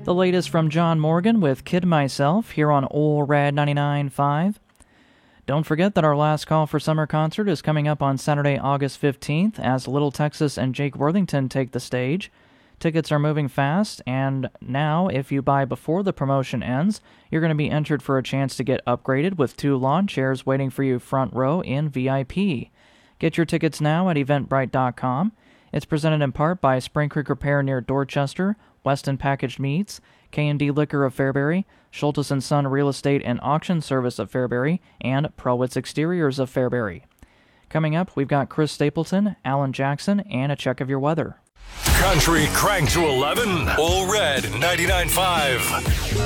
The latest from John Morgan with Kid Myself here on Ole Red 99.5. Don't forget that our last call for summer concert is coming up on Saturday, August 15th, as Little Texas and Jake Worthington take the stage. Tickets are moving fast, and now, if you buy before the promotion ends, you're going to be entered for a chance to get upgraded with 2 lawn chairs waiting for you front row in VIP. Get your tickets now at eventbrite.com. It's presented in part by Spring Creek Repair near Dorchester, Weston Packaged Meats, K&D Liquor of Fairbury, Schultes & Son Real Estate and Auction Service of Fairbury, and Prowitz Exteriors of Fairbury. Coming up, we've got Chris Stapleton, Alan Jackson, and a check of your weather. Country crank to 11. Ole Red 99.5.